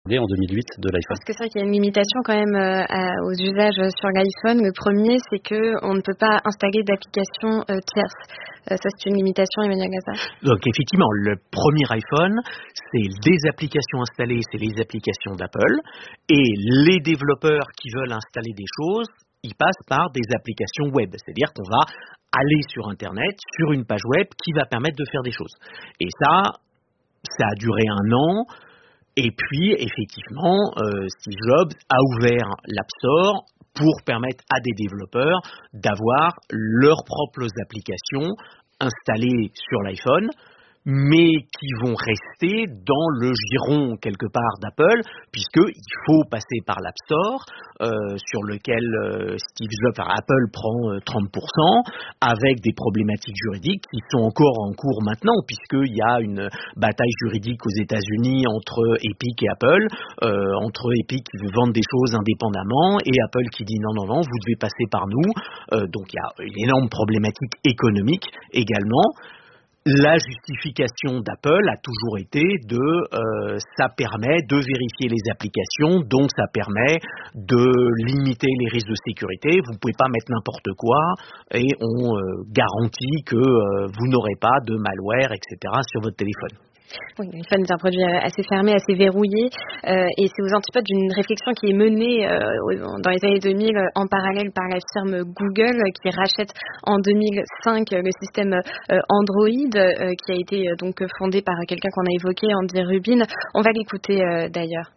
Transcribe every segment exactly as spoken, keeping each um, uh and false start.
en deux mille huit de l'iPhone. Parce que c'est vrai qu'il y a une limitation quand même euh, à, aux usages sur l'iPhone. Le premier, c'est que on ne peut pas installer d'applications euh, tierces. Euh, ça, c'est une limitation, Emmanuel Gazard. Donc effectivement, le premier iPhone, c'est des applications installées, c'est les applications d'Apple, et les développeurs qui veulent installer des choses, ils passent par des applications web. C'est-à-dire qu'on va aller sur Internet, sur une page web qui va permettre de faire des choses. Et ça, ça a duré un an. Et puis, effectivement, euh, Steve Jobs a ouvert l'App Store pour permettre à des développeurs d'avoir leurs propres applications installées sur l'iPhone, mais qui vont rester dans le giron quelque part d'Apple, puisqu'il faut passer par l'App Store, euh, sur lequel euh, Steve Jobs, enfin, Apple prend euh, trente pour cent, avec des problématiques juridiques qui sont encore en cours maintenant, puisqu'il y a une bataille juridique aux États-Unis entre Epic et Apple, euh, entre Epic qui veut vendre des choses indépendamment et Apple qui dit non, non, non, vous devez passer par nous. Euh, donc il y a une énorme problématique économique également. La justification d'Apple a toujours été de euh, ça permet de vérifier les applications, donc ça permet de limiter les risques de sécurité. Vous ne pouvez pas mettre n'importe quoi et on euh, garantit que euh, vous n'aurez pas de malware, et cetera sur votre téléphone. Oui, l'iPhone est un produit assez fermé, assez verrouillé, euh, et c'est aux antipodes d'une réflexion qui est menée euh, dans les années deux mille en parallèle par la firme Google, qui rachète en deux mille cinq le système euh, Android, euh, qui a été euh, donc fondé par quelqu'un qu'on a évoqué, Andy Rubin. On va l'écouter euh, d'ailleurs.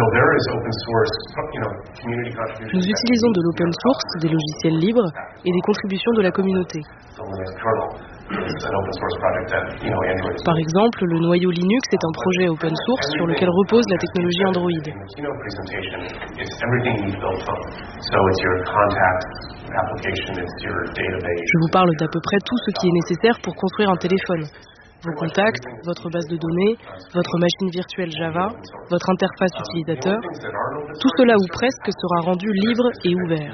Nous utilisons de l'open source, des logiciels libres et des contributions de la communauté. Par exemple, le noyau Linux est un projet open source sur lequel repose la technologie Android. Je vous parle d'à peu près tout ce qui est nécessaire pour construire un téléphone. Vos contacts, votre base de données, votre machine virtuelle Java, votre interface utilisateur, tout cela ou presque sera rendu libre et ouvert.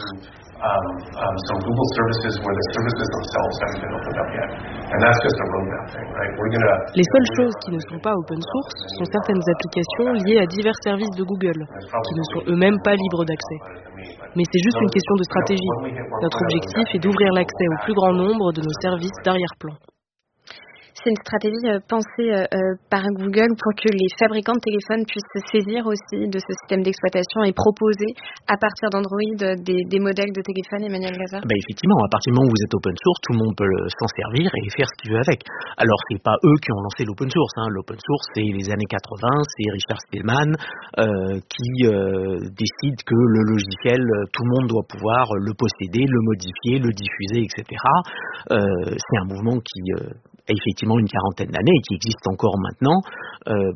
Les seules choses qui ne sont pas open source sont certaines applications liées à divers services de Google, qui ne sont eux-mêmes pas libres d'accès. Mais c'est juste une question de stratégie. Notre objectif est d'ouvrir l'accès au plus grand nombre de nos services d'arrière-plan. C'est une stratégie euh, pensée euh, par Google pour que les fabricants de téléphones puissent se saisir aussi de ce système d'exploitation et proposer à partir d'Android des, des modèles de téléphone, Emmanuel Gazard. Ben effectivement, à partir du moment où vous êtes open source, tout le monde peut s'en servir et faire ce qu'il veut avec. Alors c'est pas eux qui ont lancé l'open source, hein. L'open source c'est les années quatre-vingts, c'est Richard Stallman euh, qui euh, décide que le logiciel, tout le monde doit pouvoir le posséder, le modifier, le diffuser, et cetera. Euh, c'est un mouvement qui euh, effectivement une quarantaine d'années et qui existe encore maintenant. Euh,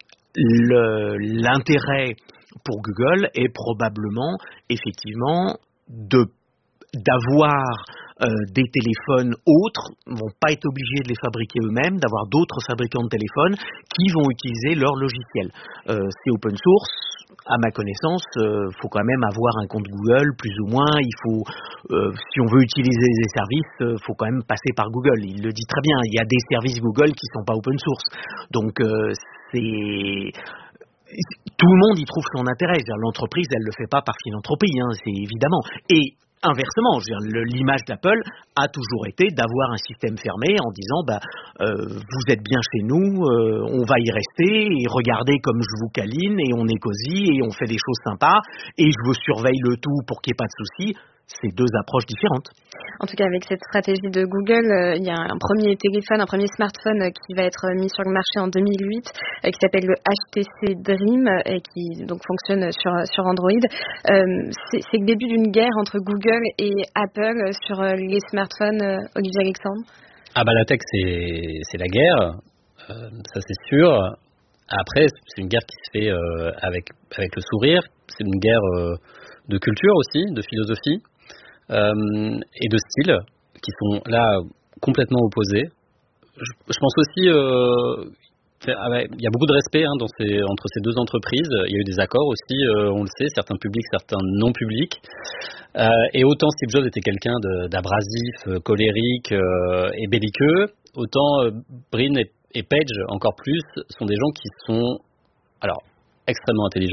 le, l'intérêt pour Google est probablement effectivement de, d'avoir euh, des téléphones autres, vont pas être obligés de les fabriquer eux-mêmes, d'avoir d'autres fabricants de téléphones qui vont utiliser leur logiciel. Euh, c'est open source. À ma connaissance, il euh, faut quand même avoir un compte Google, plus ou moins. Il faut, euh, si on veut utiliser des services, il euh, faut quand même passer par Google. Il le dit très bien. Il y a des services Google qui sont pas open source. Donc euh, c'est tout le monde y trouve son intérêt. L'entreprise, elle le fait pas par philanthropie, hein, c'est évidemment. Et inversement, je veux dire, le, l'image d'Apple a toujours été d'avoir un système fermé en disant bah, euh, vous êtes bien chez nous, euh, on va y rester et regardez comme je vous câline et on est cosy et on fait des choses sympas et je vous surveille le tout pour qu'il n'y ait pas de soucis. C'est deux approches différentes. En tout cas, avec cette stratégie de Google, euh, il y a un premier téléphone, un premier smartphone euh, qui va être mis sur le marché en deux mille huit, euh, qui s'appelle le H T C Dream, euh, et qui donc fonctionne sur sur Android. Euh, c'est, c'est le début d'une guerre entre Google et Apple sur euh, les smartphones. Euh, Olivier Alexandre. Ah bah la tech c'est c'est la guerre, euh, ça c'est sûr. Après c'est une guerre qui se fait euh, avec avec le sourire. C'est une guerre euh, de culture aussi, de philosophie. Euh, et de styles qui sont là complètement opposés. Je, je pense aussi, euh, il y a beaucoup de respect hein, dans ces, entre ces deux entreprises. Il y a eu des accords aussi, euh, on le sait, certains publics, certains non publics. Euh, et autant Steve Jobs était quelqu'un de, d'abrasif, colérique euh, et belliqueux, autant euh, Brin et, et Page, encore plus, sont des gens qui sont alors extrêmement intelligents.